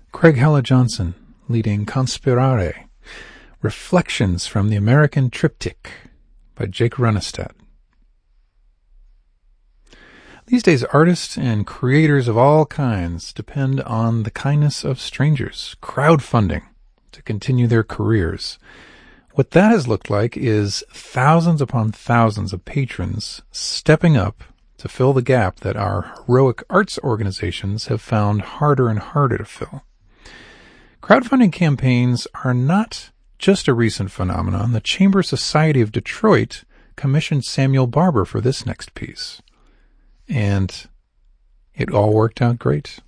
Craig Hella Johnson leading Conspirare, Reflections from the American Triptych by Jake Runestad. These days, artists and creators of all kinds depend on the kindness of strangers, crowdfunding, to continue their careers. What that has looked like is thousands upon thousands of patrons stepping up to fill the gap that our heroic arts organizations have found harder and harder to fill. Crowdfunding campaigns are not just a recent phenomenon. The Chamber Society of Detroit commissioned Samuel Barber for this next piece. And it all worked out great.